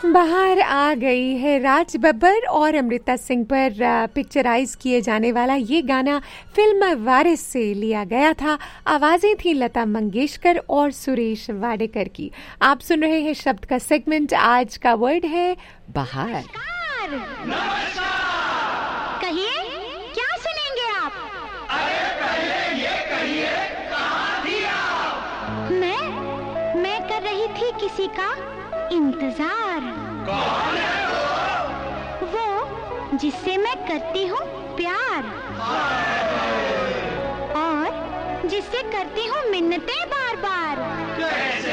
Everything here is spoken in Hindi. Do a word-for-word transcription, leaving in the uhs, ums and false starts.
बाहर आ गई है। राज बब्बर और अमृता सिंह पर पिक्चराइज किए जाने वाला ये गाना फिल्म वारिस से लिया गया था। आवाजें थी लता मंगेशकर और सुरेश वाडेकर की। आप सुन रहे हैं शब्द का सेगमेंट। आज का वर्ड है बाहर। नमस्कार। नमस्कार। कहिए क्या सुनेंगे आप? अरे पहले ये कहिए कहाँ थी आप? मैं मैं कर रही थी किसी का इंतजार। कौन है वो? वो जिससे मैं करती हूँ प्यार और जिससे करती हूँ मिन्नतें बार बार। कैसे